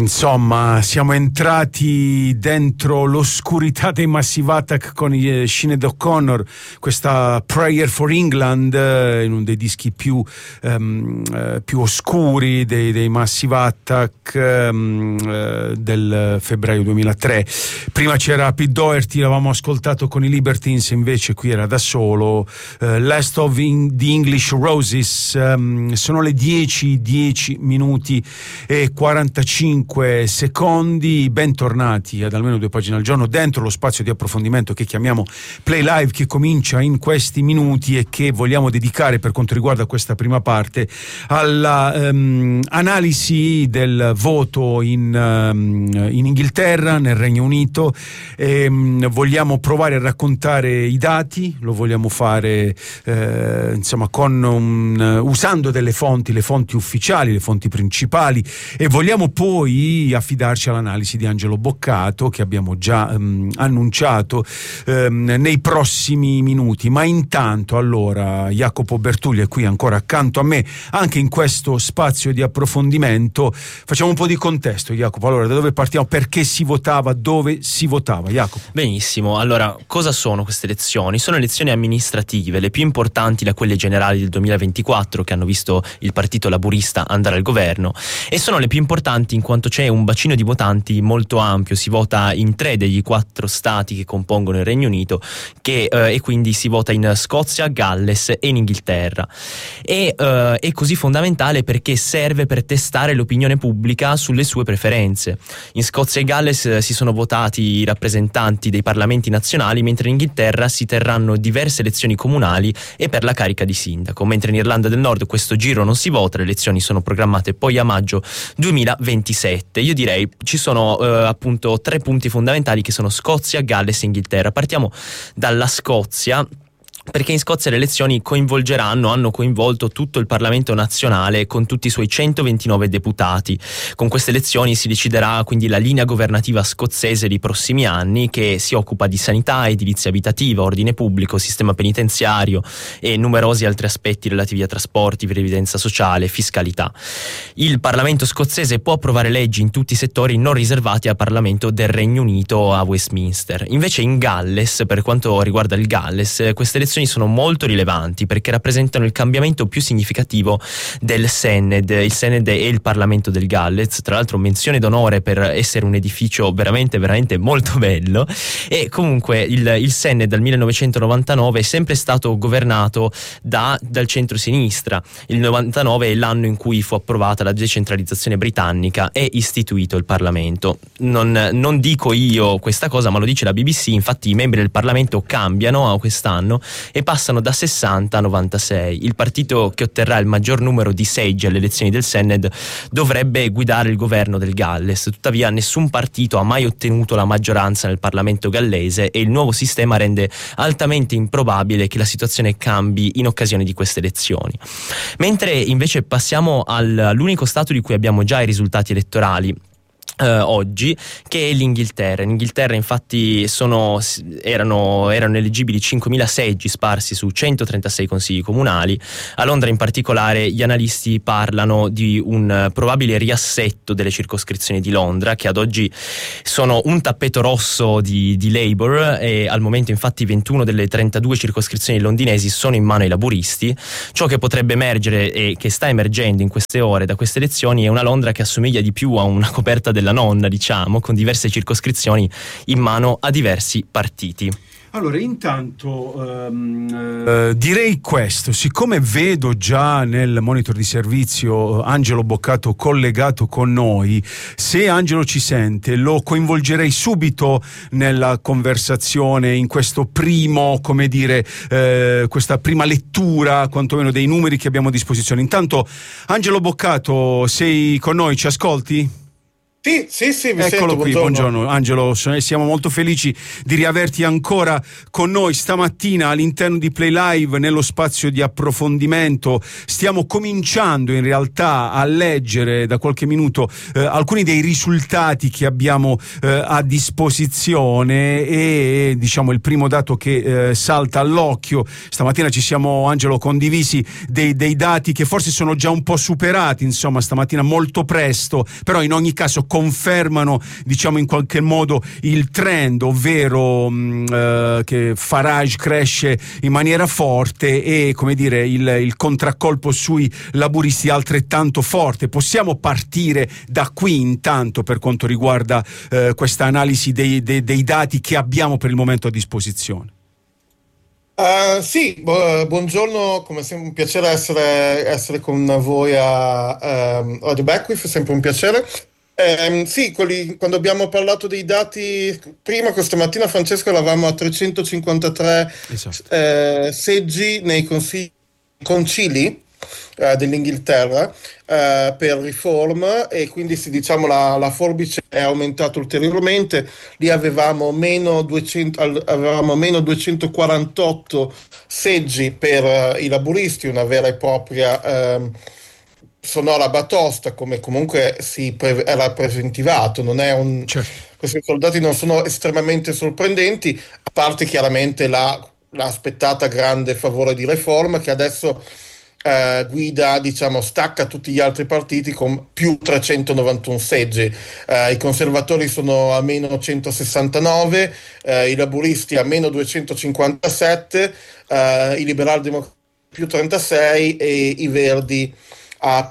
Insomma, siamo entrati dentro l'oscurità dei Massive Attack con Sinead O'Connor, questa Prayer for England, in uno dei dischi più oscuri dei Massive Attack, del febbraio 2003. Prima c'era Pete Doherty, l'avevamo ascoltato con i Libertines, invece qui era da solo. Last of the English Roses. Sono le 10 minuti e 45 secondi. Bentornati ad almeno 2 pagine al giorno, dentro lo spazio di approfondimento che chiamiamo Play Live, che comincia in questi minuti e che vogliamo dedicare, per quanto riguarda questa prima parte, alla analisi del voto in Inghilterra, nel Regno Unito. Vogliamo provare a raccontare i dati, lo vogliamo fare insomma usando delle fonti, le fonti ufficiali, le fonti principali, e vogliamo poi affidarci all'analisi di Angelo Boccato, che abbiamo già annunciato nei prossimi minuti. Ma intanto, allora, Jacopo Bertulli è qui ancora accanto a me, anche in questo spazio di approfondimento. Facciamo un po' di contesto, Jacopo. Allora, da dove partiamo? Perché si votava? Dove si votava, Jacopo? Benissimo, allora, cosa sono queste elezioni? Sono elezioni amministrative, le più importanti da quelle generali del 2024, che hanno visto il partito laburista andare al governo, e sono le più importanti in quanto c'è un bacino di votanti molto ampio. Si vota in 3 degli 4 stati che compongono il Regno Unito, e quindi si vota in Scozia, Galles e in Inghilterra. È così fondamentale perché serve per testare l'opinione pubblica sulle sue preferenze. In Scozia e Galles si sono votati i rappresentanti dei parlamenti nazionali, mentre in Inghilterra si terranno diverse elezioni comunali e per la carica di sindaco, mentre in Irlanda del Nord questo giro non si vota, le elezioni sono programmate poi a maggio 2027. Io direi ci sono appunto 3 punti fondamentali, che sono Scozia, Galles e Inghilterra. Partiamo dalla Scozia, perché in Scozia le elezioni hanno coinvolto tutto il Parlamento nazionale con tutti i suoi 129 deputati. Con queste elezioni si deciderà quindi la linea governativa scozzese dei prossimi anni, che si occupa di sanità, edilizia abitativa, ordine pubblico, sistema penitenziario e numerosi altri aspetti relativi a trasporti, previdenza sociale, fiscalità. Il Parlamento scozzese può approvare leggi in tutti i settori non riservati al Parlamento del Regno Unito a Westminster. Invece in Galles, per quanto riguarda il Galles, queste elezioni sono molto rilevanti perché rappresentano il cambiamento più significativo del Senedd. Il Senedd è il Parlamento del Galles, tra l'altro menzione d'onore per essere un edificio veramente molto bello. E comunque il Senedd dal 1999 è sempre stato governato dal centro-sinistra. Il 99 è l'anno in cui fu approvata la decentralizzazione britannica e istituito il Parlamento. Non dico io questa cosa, ma lo dice la BBC. Infatti i membri del Parlamento cambiano quest'anno e passano da 60 a 96. Il partito che otterrà il maggior numero di seggi alle elezioni del Senedd dovrebbe guidare il governo del Galles. Tuttavia nessun partito ha mai ottenuto la maggioranza nel Parlamento gallese e il nuovo sistema rende altamente improbabile che la situazione cambi in occasione di queste elezioni. Mentre invece passiamo all'unico stato di cui abbiamo già i risultati elettorali oggi, che è l'Inghilterra. In Inghilterra infatti erano eleggibili 5.000 seggi sparsi su 136 consigli comunali. A Londra in particolare gli analisti parlano di un probabile riassetto delle circoscrizioni di Londra, che ad oggi sono un tappeto rosso di Labour, e al momento infatti 21 delle 32 circoscrizioni londinesi sono in mano ai laburisti. Ciò che potrebbe emergere e che sta emergendo in queste ore da queste elezioni è una Londra che assomiglia di più a una coperta della nonna, diciamo, con diverse circoscrizioni in mano a diversi partiti. Allora, intanto direi questo: siccome vedo già nel monitor di servizio Angelo Boccato collegato con noi, se Angelo ci sente lo coinvolgerei subito nella conversazione, in questo primo, come dire, questa prima lettura quantomeno dei numeri che abbiamo a disposizione. Intanto, Angelo Boccato, sei con noi, ci ascolti? Sì, mi Eccolo sento, qui, buongiorno Angelo, siamo molto felici di riaverti ancora con noi stamattina all'interno di Play Live nello spazio di approfondimento. Stiamo cominciando in realtà a leggere da qualche minuto alcuni dei risultati che abbiamo a disposizione, e diciamo il primo dato che salta all'occhio: stamattina ci siamo, Angelo, condivisi dei dati che forse sono già un po' superati, insomma, stamattina molto presto, però in ogni caso confermano, diciamo, in qualche modo il trend, ovvero che Farage cresce in maniera forte e, come dire, il contraccolpo sui laburisti altrettanto forte. Possiamo partire da qui intanto per quanto riguarda questa analisi dei dati che abbiamo per il momento a disposizione? Sì, buongiorno, come sempre un piacere essere con voi a Radio Beckwith, è sempre un piacere. Sì, quando abbiamo parlato dei dati prima, questa mattina, Francesco, eravamo a 353 seggi nei concili dell'Inghilterra per Reform, e quindi diciamo la forbice è aumentata ulteriormente. Lì avevamo meno 248 seggi per i laburisti, una vera e propria sonora batosta, come comunque era preventivato. Non è Certo. Questi risultati non sono estremamente sorprendenti, a parte chiaramente l'aspettata grande favore di Reform, che adesso guida, diciamo, stacca tutti gli altri partiti con più 391 seggi. I conservatori sono a meno 169, i laburisti a meno 257, i liberal democratici più 36 e i verdi a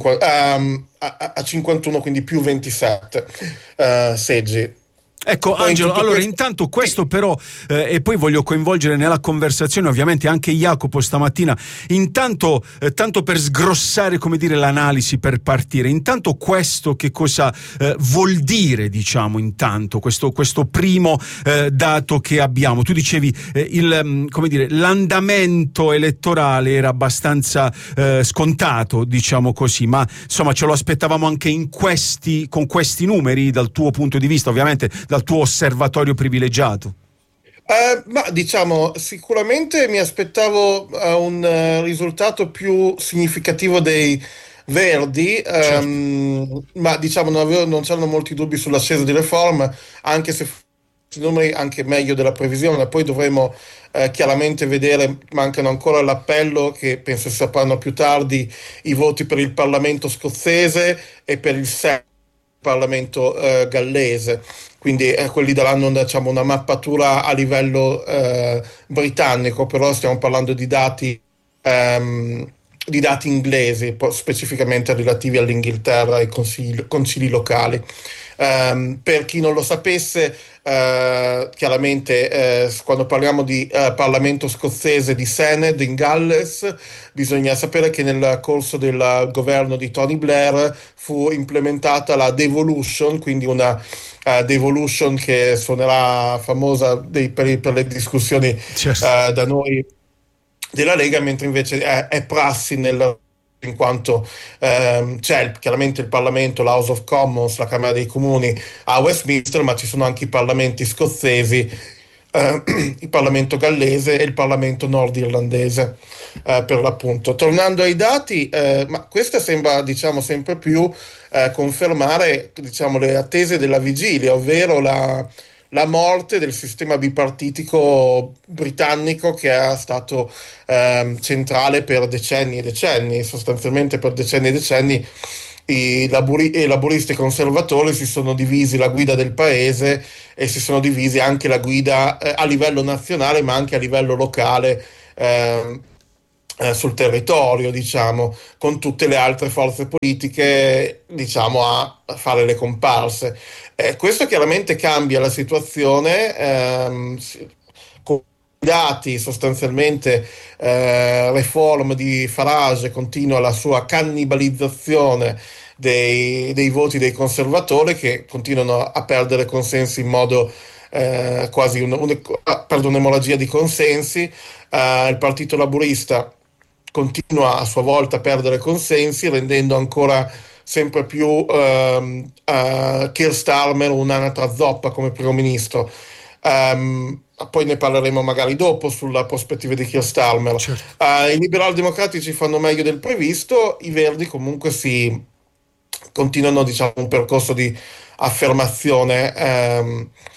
51, quindi più 27 seggi. Ecco, Angelo, allora intanto questo però, e poi voglio coinvolgere nella conversazione ovviamente anche Jacopo stamattina, intanto tanto per sgrossare, come dire, l'analisi, per partire, intanto questo che cosa vuol dire, diciamo, intanto questo primo dato che abbiamo. Tu dicevi come dire, l'andamento elettorale era abbastanza scontato, diciamo così, ma insomma ce lo aspettavamo anche con questi numeri, dal tuo punto di vista, ovviamente dal tuo osservatorio privilegiato? Ma diciamo, sicuramente mi aspettavo un risultato più significativo dei Verdi, ma diciamo non c'erano molti dubbi sull'ascesa di Reform, anche se i numeri anche meglio della previsione. Poi dovremo chiaramente vedere, mancano ancora l'appello, che penso si sapranno più tardi, i voti per il Parlamento scozzese e per il Parlamento gallese, quindi quelli daranno, diciamo, una mappatura a livello britannico, però stiamo parlando di dati inglesi, specificamente relativi all'Inghilterra e concili locali. Per chi non lo sapesse, chiaramente quando parliamo di Parlamento scozzese, di Senedd in Galles, bisogna sapere che nel corso del governo di Tony Blair fu implementata la devolution, quindi una devolution che suonerà famosa per le discussioni da noi della Lega, mentre invece è prassi in quanto c'è chiaramente il Parlamento, la House of Commons, la Camera dei Comuni a Westminster, ma ci sono anche i parlamenti scozzesi, il Parlamento gallese e il Parlamento nordirlandese, per l'appunto. Tornando ai dati, ma questa sembra, diciamo, sempre più confermare, diciamo, le attese della vigilia, ovvero la morte del sistema bipartitico britannico, che è stato centrale per decenni e decenni. Sostanzialmente per decenni e decenni i laburisti e conservatori si sono divisi la guida del paese, e si sono divisi anche la guida a livello nazionale, ma anche a livello locale, sul territorio, diciamo, con tutte le altre forze politiche, diciamo, a fare le comparse. Questo chiaramente cambia la situazione, con i dati sostanzialmente. Reform di Farage continua la sua cannibalizzazione dei voti dei conservatori, che continuano a perdere consensi in modo quasi un'emorragia di consensi. Il Partito Laburista continua a sua volta a perdere consensi, rendendo ancora sempre più Keir Starmer un'anatra zoppa come primo ministro. Poi ne parleremo magari dopo sulla prospettiva di Keir Starmer. Certo. I liberal democratici fanno meglio del previsto, i verdi comunque continuano, diciamo, un percorso di affermazione,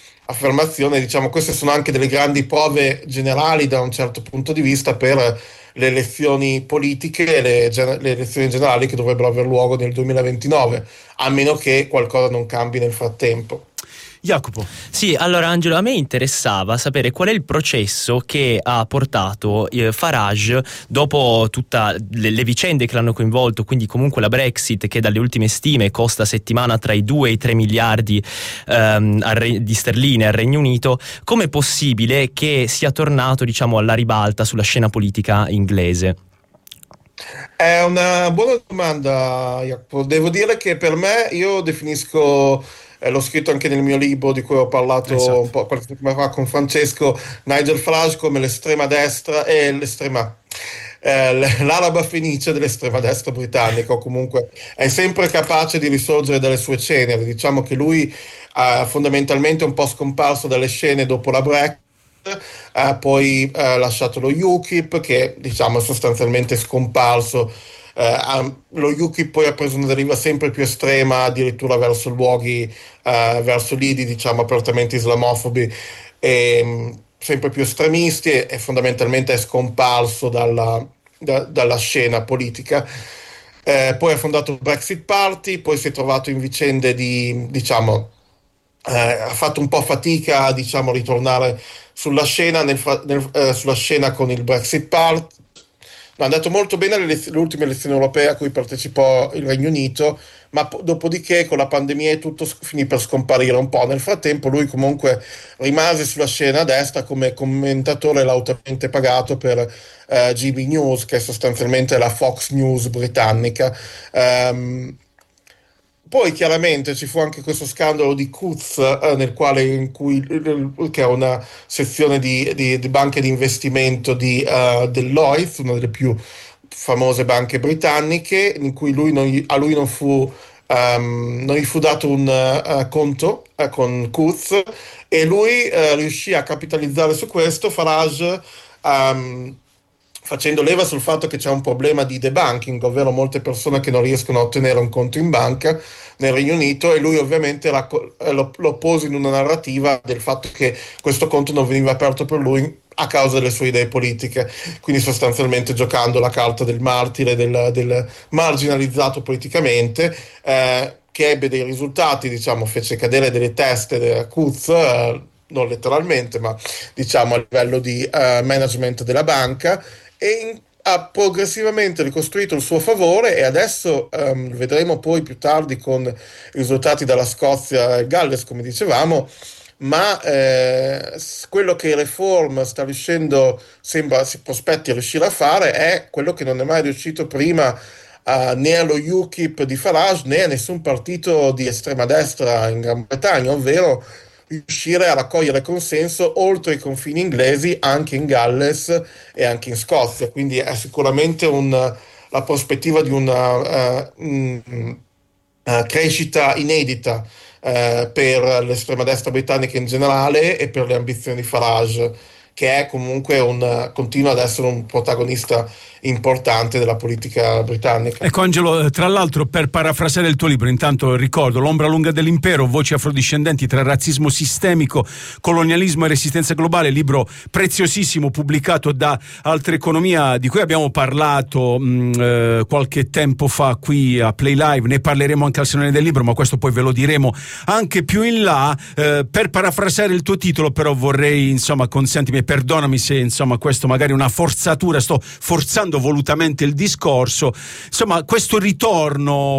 diciamo. Queste sono anche delle grandi prove generali da un certo punto di vista per le elezioni politiche e le elezioni generali che dovrebbero aver luogo nel 2029, a meno che qualcosa non cambi nel frattempo. Jacopo. Sì, allora Angelo, a me interessava sapere qual è il processo che ha portato Farage, dopo tutte le vicende che l'hanno coinvolto, quindi comunque la Brexit, che dalle ultime stime costa a settimana tra i 2 e i 3 miliardi di sterline al Regno Unito, com'è possibile che sia tornato, diciamo, alla ribalta sulla scena politica inglese? È una buona domanda, Jacopo. Devo dire che per me, io definisco, l'ho scritto anche nel mio libro di cui ho parlato un po' qualche settimana fa con Francesco, Nigel Farage come l'estrema destra e l'araba fenice dell'estrema destra britannica, o comunque è sempre capace di risorgere dalle sue ceneri. Diciamo che lui fondamentalmente è un po' scomparso dalle scene dopo la Brexit. Poi lasciato lo UKIP, che diciamo è sostanzialmente scomparso. Lo UKIP poi ha preso una deriva sempre più estrema, addirittura verso luoghi, verso lidi diciamo apertamente islamofobi e sempre più estremisti, e fondamentalmente è scomparso dalla scena politica. Poi ha fondato il Brexit Party, poi si è trovato in vicende ha fatto un po' fatica, diciamo, a ritornare sulla scena, sulla scena con il Brexit Party. No, è andato molto bene alle ultime elezioni europee a cui partecipò il Regno Unito, ma dopodiché con la pandemia e tutto finì per scomparire un po'. Nel frattempo lui comunque rimase sulla scena a destra come commentatore lautamente pagato per GB News, che è sostanzialmente la Fox News britannica. Poi chiaramente ci fu anche questo scandalo di Coutts, che è una sezione di banche di investimento del Lloyds, una delle più famose banche britanniche, in cui a lui non gli fu dato un conto con Coutts, e lui riuscì a capitalizzare su questo. Farage, facendo leva sul fatto che c'è un problema di debunking, ovvero molte persone che non riescono a ottenere un conto in banca nel Regno Unito, e lui ovviamente lo pose in una narrativa del fatto che questo conto non veniva aperto per lui a causa delle sue idee politiche, quindi sostanzialmente giocando la carta del martire, del marginalizzato politicamente, che ebbe dei risultati, diciamo, fece cadere delle teste della Coutts, non letteralmente, ma diciamo a livello di management della banca, e ha progressivamente ricostruito il suo favore, e adesso vedremo poi più tardi con i risultati dalla Scozia e Galles, come dicevamo, ma quello che Reform sta riuscendo, sembra si prospetti a riuscire a fare, è quello che non è mai riuscito prima né allo UKIP di Farage né a nessun partito di estrema destra in Gran Bretagna, ovvero riuscire a raccogliere consenso oltre i confini inglesi, anche in Galles e anche in Scozia. Quindi è sicuramente la prospettiva di una crescita inedita per l'estrema destra britannica in generale e per le ambizioni di Farage, che è comunque continua ad essere un protagonista importante della politica britannica. Ecco Angelo, tra l'altro, per parafrasare il tuo libro, intanto ricordo L'ombra lunga dell'impero, voci afrodiscendenti tra razzismo sistemico, colonialismo e resistenza globale, libro preziosissimo pubblicato da Altra Economia, di cui abbiamo parlato qualche tempo fa qui a Play Live. Ne parleremo anche al Salone del Libro, ma questo poi ve lo diremo anche più in là. Per parafrasare il tuo titolo però vorrei, insomma, consentimi, perdonami se insomma questo magari è una forzatura, sto forzando volutamente il discorso, insomma questo ritorno